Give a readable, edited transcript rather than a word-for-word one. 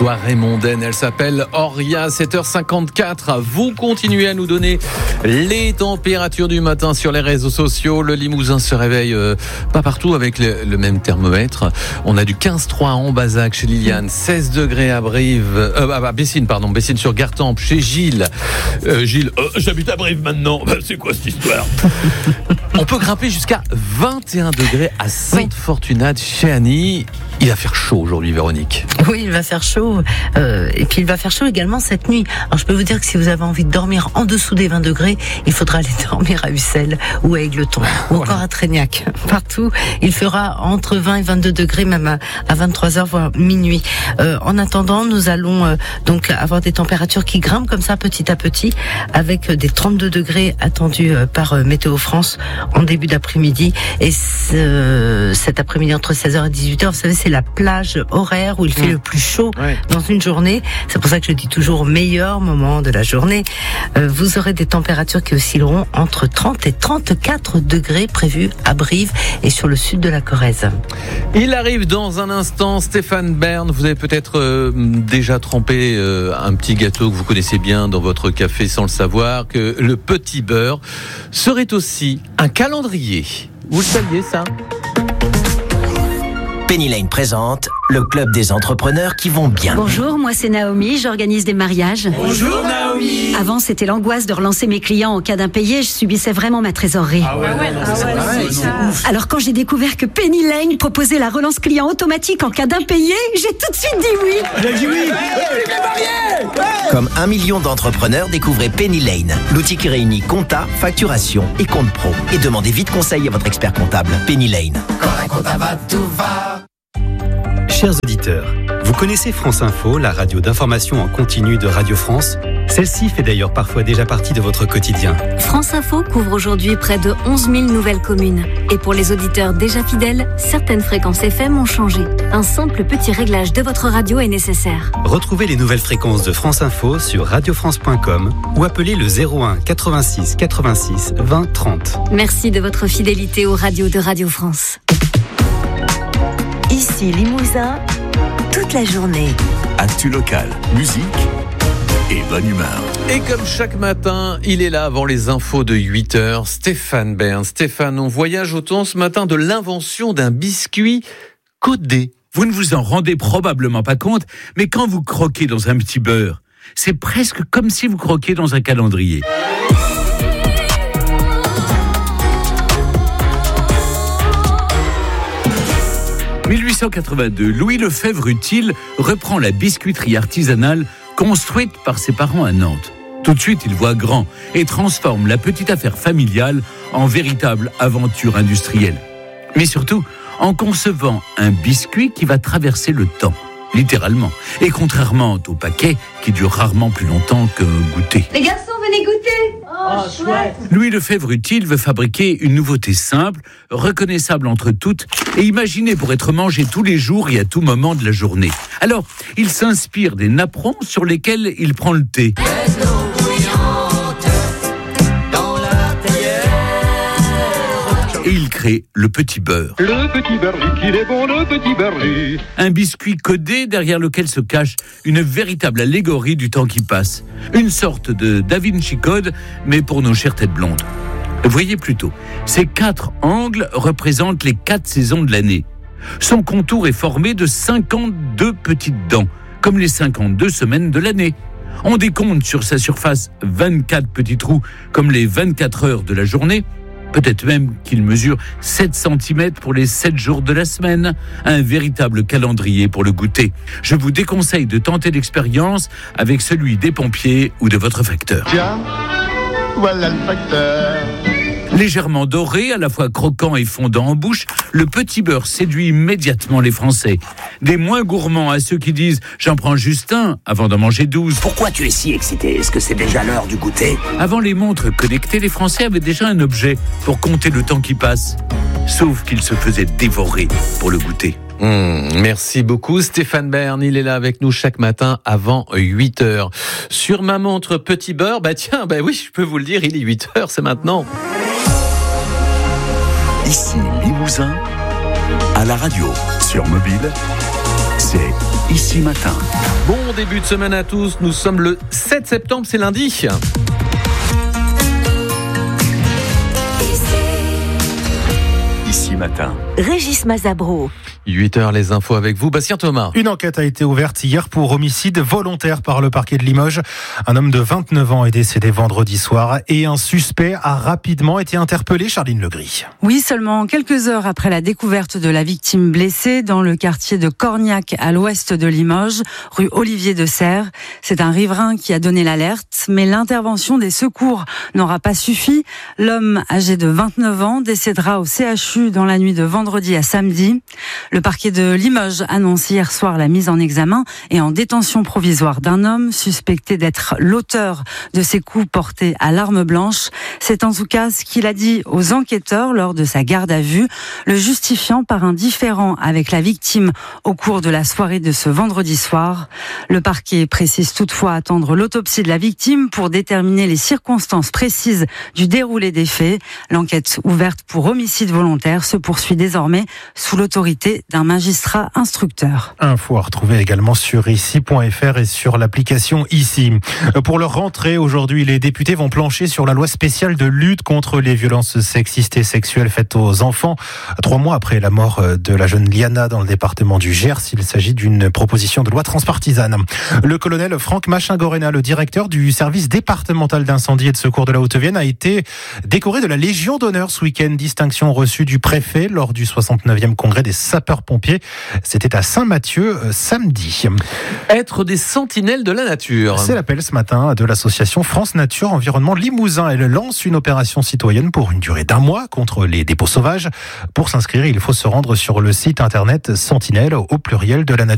soirée mondaine. Elle s'appelle Oria, 7h54. Vous continuez à nous donner les températures du matin sur les réseaux sociaux. Le Limousin se réveille pas partout avec le même thermomètre. On a du 15,3 à Ambazac chez Liliane, 16 degrés à Brive, Bessines sur Gartempe chez Gilles. J'habite à Brive maintenant. C'est quoi cette histoire? On peut grimper jusqu'à 21 degrés à Sainte-Fortunate chez Annie. Il va faire chaud aujourd'hui, Véronique. Oui, il va faire chaud. Et puis il va faire chaud également cette nuit. Alors je peux vous dire que si vous avez envie de dormir en dessous des 20 degrés, il faudra aller dormir à Ussel ou à Aigleton ou encore à Trégnac. Partout, il fera entre 20 et 22 degrés, même à 23h, voire minuit. En attendant, nous allons donc avoir des températures qui grimpent comme ça petit à petit, avec des 32 degrés attendus par Météo France en début d'après-midi. Et cet après-midi entre 16h et 18h, vous savez, c'est la plage horaire où il fait le plus chaud dans une journée. C'est pour ça que je dis toujours meilleur moment de la journée. Vous aurez des températures qui oscilleront entre 30 et 34 degrés prévus à Brive et sur le sud de la Corrèze. Il arrive dans un instant, Stéphane Bern. Vous avez peut-être déjà trempé un petit gâteau que vous connaissez bien dans votre café sans le savoir, que le petit beurre serait aussi un calendrier. Vous le saviez ça ? Penny Lane présente le club des entrepreneurs qui vont bien. Bonjour, moi c'est Naomi, j'organise des mariages. Bonjour Naomi. Avant c'était l'angoisse de relancer mes clients en cas d'impayé, je subissais vraiment ma trésorerie. Alors quand j'ai découvert que Penny Lane proposait la relance client automatique en cas d'impayé, j'ai tout de suite dit oui. Comme 1 million d'entrepreneurs, découvrez Penny Lane, l'outil qui réunit compta, facturation et compte pro. Et demandez vite conseil à votre expert comptable. Penny Lane. Quand la compta va, tout va. Chers auditeurs, vous connaissez France Info, la radio d'information en continu de Radio France? Celle-ci fait d'ailleurs parfois déjà partie de votre quotidien. France Info couvre aujourd'hui près de 11 000 nouvelles communes. Et pour les auditeurs déjà fidèles, certaines fréquences FM ont changé. Un simple petit réglage de votre radio est nécessaire. Retrouvez les nouvelles fréquences de France Info sur radiofrance.com ou appelez le 01 86 86 20 30. Merci de votre fidélité aux radios de Radio France. Ici Limousin, toute la journée. Actu local, musique et bonne humeur. Et comme chaque matin, il est là avant les infos de 8h, Stéphane Bern. Stéphane, on voyage au temps ce matin de l'invention d'un biscuit codé. Vous ne vous en rendez probablement pas compte, mais quand vous croquez dans un petit beurre, c'est presque comme si vous croquiez dans un calendrier. En 1882, Louis Lefebvre-Utile reprend la biscuiterie artisanale construite par ses parents à Nantes. Tout de suite, il voit grand et transforme la petite affaire familiale en véritable aventure industrielle. Mais surtout, en concevant un biscuit qui va traverser le temps, littéralement. Et contrairement au paquet, qui dure rarement plus longtemps qu'un goûter. Les garçons, venez goûter. Oh, chouette. Louis Lefebvre-Utile veut fabriquer une nouveauté simple, reconnaissable entre toutes et imaginée pour être mangée tous les jours et à tout moment de la journée. Alors, il s'inspire des napperons sur lesquels il prend le thé. Et il crée le petit beurre. Le petit beurre qu'il est bon, le petit beurre. Un biscuit codé derrière lequel se cache une véritable allégorie du temps qui passe. Une sorte de Da Vinci Code, mais pour nos chères têtes blondes. Voyez plutôt, ces 4 angles représentent les 4 saisons de l'année. Son contour est formé de 52 petites dents, comme les 52 semaines de l'année. On décompte sur sa surface 24 petits trous, comme les 24 heures de la journée. Peut-être même qu'il mesure 7 cm pour les 7 jours de la semaine. Un véritable calendrier pour le goûter. Je vous déconseille de tenter l'expérience avec celui des pompiers ou de votre facteur. Tiens, voilà le facteur. Légèrement doré, à la fois croquant et fondant en bouche, le petit beurre séduit immédiatement les Français. Des moins gourmands à ceux qui disent « j'en prends juste un avant d'en manger 12 ». Pourquoi tu es si excité? Est-ce que c'est déjà l'heure du goûter? Avant les montres connectées, les Français avaient déjà un objet pour compter le temps qui passe. Sauf qu'ils se faisaient dévorer pour le goûter. Merci beaucoup Stéphane Bern, il est là avec nous chaque matin avant 8h. Sur ma montre petit beurre, oui, je peux vous le dire, il est 8h, c'est maintenant. Ici Limousin, à la radio, sur mobile, c'est Ici Matin. Bon début de semaine à tous, nous sommes le 7 septembre, c'est lundi. Ici matin. Régis Mazabro. 8h, les infos avec vous, Bastien Thomas. Une enquête a été ouverte hier pour homicide volontaire par le parquet de Limoges. Un homme de 29 ans est décédé vendredi soir et un suspect a rapidement été interpellé, Charline Legris. Oui, seulement quelques heures après la découverte de la victime blessée dans le quartier de Corniac à l'ouest de Limoges, rue Olivier de Serres. C'est un riverain qui a donné l'alerte, mais l'intervention des secours n'aura pas suffi. L'homme âgé de 29 ans décédera au CHU dans la nuit de vendredi à samedi. Le parquet de Limoges annonce hier soir la mise en examen et en détention provisoire d'un homme suspecté d'être l'auteur de ces coups portés à l'arme blanche. C'est en tout cas ce qu'il a dit aux enquêteurs lors de sa garde à vue, le justifiant par un différend avec la victime au cours de la soirée de ce vendredi soir. Le parquet précise toutefois attendre l'autopsie de la victime pour déterminer les circonstances précises du déroulé des faits. L'enquête ouverte pour homicide volontaire se poursuit désormais sous l'autorité d'un magistrat instructeur. Info à retrouver également sur ici.fr et sur l'application Ici. Pour leur rentrée, aujourd'hui, les députés vont plancher sur la loi spéciale de lutte contre les violences sexistes et sexuelles faites aux enfants. 3 mois après la mort de la jeune Liana dans le département du Gers, il s'agit d'une proposition de loi transpartisane. Le colonel Franck Machin-Gorena, le directeur du service départemental d'incendie et de secours de la Haute-Vienne, a été décoré de la Légion d'honneur ce week-end, distinction reçue du préfet lors du 69e congrès des sapeurs-pompiers. C'était à Saint-Mathieu samedi. Être des sentinelles de la nature. C'est l'appel ce matin de l'association France Nature Environnement Limousin. Elle lance une opération citoyenne pour une durée d'1 mois contre les dépôts sauvages. Pour s'inscrire, il faut se rendre sur le site internet sentinelle au pluriel de la nature.